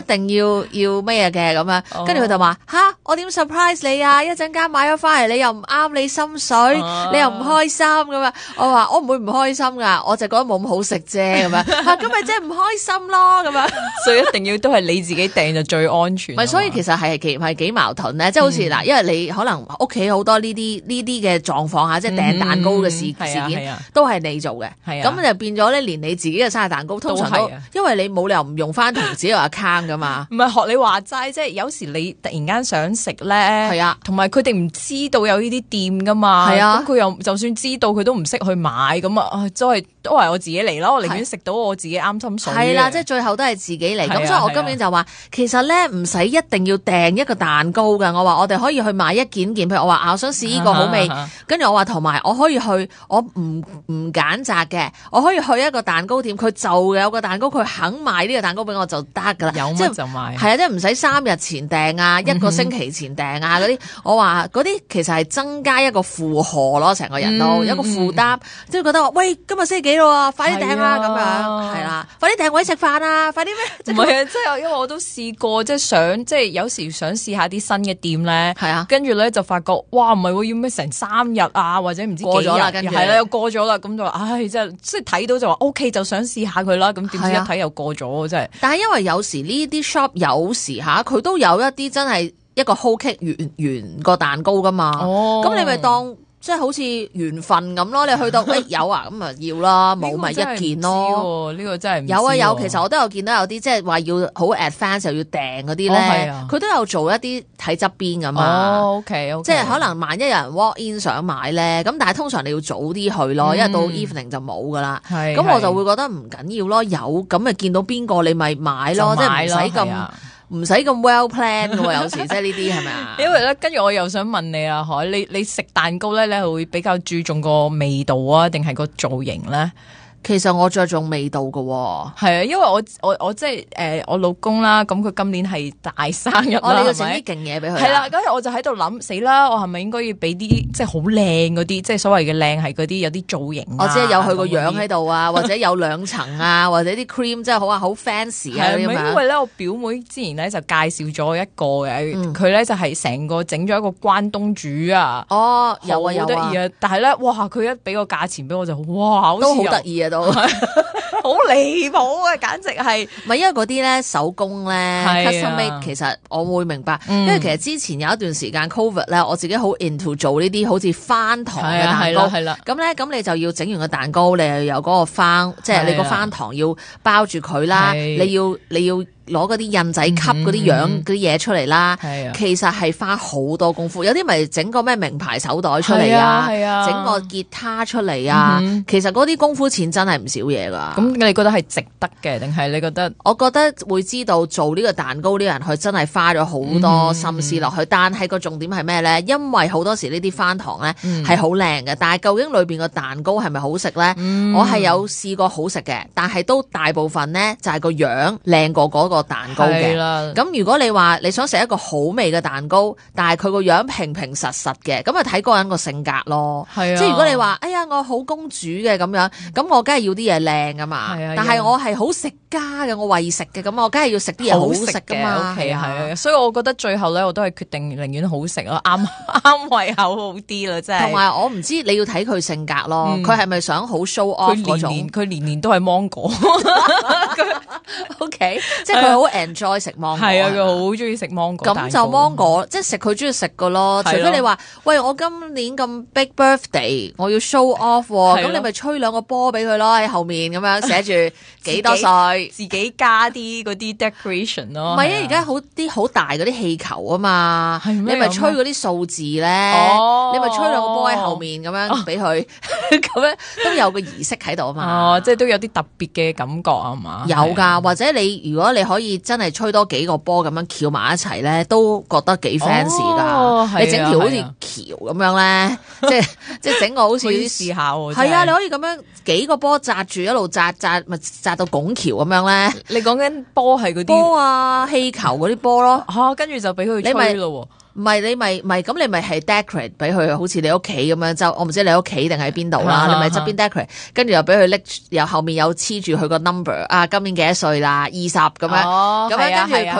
定要咩嘅咁樣，跟住佢就話吓，我點 surprise 你啊？一陣間買咗翻嚟，你又唔啱你心水，你又唔開心咁樣。我話我唔會唔開心噶，我就覺得冇咁好食啫咁樣。咁咪即係唔開心咯咁樣。 所以一定要都係你自己訂就最安全。 咪所以其實係幾矛盾咧，即係好似嗱，因為你可能屋企好多呢啲嘅狀況下，即係訂蛋糕嘅事件都係你做嘅，咁就變咗咧，連你自己嘅生日蛋糕通常都因為你冇理由唔用翻同自己個 account 噶嘛。 唔係學你話齋，即係有時你突然間想食咧， 係啊， 同埋佢哋唔知道有呢啲店噶嘛，係啊，咁佢又就算知道佢都唔識去買，咁啊，都係我自己嚟咯，我寧願食到我自己啱心水。係啦，即係最後都係自己嚟，咁所以我今年就話，其實咧唔使一定要訂一個蛋糕噶，我話我哋可以去買一件，譬如我話我想試呢個好味，跟住我話同埋我可以去，我唔揀擇嘅，我可以去一個蛋糕店，佢就有個蛋糕，佢肯賣呢個蛋糕俾我就得噶啦， 有乜就買。 係啊，即係唔使3日前訂啊，一個星期前訂啊嗰啲，我話嗰啲其實係增加一個負荷咯，成個人都有一個負擔，即係覺得話喂，今日星期幾咯，快啲訂啦咁樣，係啦，快啲訂位食飯啊，快啲咩？ 唔係啊，即係因為我都試過，即係想即係有時想試下啲新嘅店咧，係啊，跟住咧就發覺哇，唔係喎，要咩成3日啊，或者唔知過咗啦，跟住係啦，又過咗啦，咁就話唉，即係睇到就話 OK，就想試下佢啦，咁點知一睇又過咗，真係。但係因為有時呢啲 shop 有時吓，佢都有一啲真係一個 whole cake 完個蛋糕噶嘛，咁你咪當。即係好似緣分咁咯，你去到有啊，咁咪要啦，冇咪一件咯。呢個真係唔知有啊有，其實我都有見到有啲即係話要好 advance 又要訂嗰啲咧，佢都有做一啲睇側邊咁嘛。OK，即係可能萬一有人 walk in 想買咧，咁但係通常你要早啲去咯，因為到 evening 就冇噶啦。咁我就會覺得唔緊要咯，有咁咪見到邊個你咪買咯，即係唔使咁 well plan 嘅喎，有時即係呢啲係咪啊？因為咧，跟住我又想問你啊，海，你食蛋糕咧，你係會比較注重個味道啊，定係個造型咧？其實我着重味道㗎喎，係啊，因為我即係我老公啦，咁佢今年係大生日啦，你要整啲勁嘢俾佢，係啦，跟住我就喺度諗，死啦，我係咪應該要俾啲即係好靚嗰啲，即係所謂嘅靚係嗰啲有啲造型，我即係有佢個樣喺度啊，或者有2層啊，或者啲 cream 即係好fancy 啊咁樣。因為咧，我表妹之前咧就介紹咗一個嘅，佢咧就係成個整咗一個關東煮啊，哦，有啊有啊，但係咧，哇，佢一俾個價錢俾我就哇，都好得意啊！都好離譜啊！簡直係咪因為嗰啲咧手工咧 custom made， 其實我會明白，因為其實之前有一段時間 Covid 咧，我自己好 into 做呢啲好似翻糖嘅蛋糕，係啦，咁你就要整完個蛋糕，你又有嗰個翻，即係你個翻糖要包住佢啦，你要攞嗰啲印仔吸嗰啲樣嗰啲嘢出嚟啦，其實係花好多功夫，有啲咪整個咩名牌手袋出嚟啊，整個吉他出嚟啊，其實嗰啲功夫錢真係唔少嘢噶。咁你覺得係值得嘅，定係你覺得？我覺得會知道做呢個蛋糕呢個人，佢真係花咗好多心思落去，但係個重點係咩咧？因為好多時呢啲翻糖咧係好靚嘅，但係究竟裏邊個蛋糕係咪好食咧？我係有試過好食嘅，但係都大部分咧就係個樣靚過嗰個蛋糕嘅，咁如果你話你想食一個好味嘅蛋糕，但係佢個樣平平實實嘅，咁啊睇個人個性格咯。即係如果你話哎呀我好公主嘅咁樣，咁我梗係要啲嘢靚噶嘛。但係我係好食家嘅，我為食嘅，咁我梗係要食啲嘢好食噶嘛。係啊，所以我覺得最後咧，我都係決定寧願好食咯，啱胃口好啲啦，真係。同埋我唔知你要睇佢性格咯，佢係咪想好 show off 嗰種？佢年年都係芒果。OK， 即係佢好 enjoy 食芒果，係啊，佢好中意食芒果。咁就芒果，即係食佢中意食嘅咯。除非你話，喂，我今年咁 big birthday，我要 show off，咁你咪吹2個波俾佢咯，喺後面咁樣寫住幾多歲，自己加啲嗰啲 decoration 咯。唔係啊，而家好大嗰啲氣球啊嘛，你咪吹嗰啲數字咧，你咪吹2個波喺後面咁樣俾佢，咁樣都有個儀式喺度啊嘛。哦，即係都有啲特別嘅感覺啊嘛。有㗎，或者如果你可以真係吹多幾個波咁樣翹埋一齊咧，都覺得幾 fancy 噶。你整條好似橋咁樣咧，即係整個好似啲試下。係啊，你可以咁樣幾個波紮住，一路紮咪紮到拱橋咁樣咧。你講緊波係嗰啲波啊，氣球嗰啲波咯。吓，跟住就俾佢吹咯。唔係你咪咁你咪係 decorate 俾佢，好似你屋企咁樣，就我唔知你屋企定喺邊度啦，你咪側邊 decorate， 跟住又俾佢拎，又後面有黐住佢個 number 啊，今年幾多歲啦，20咁樣，咁樣跟住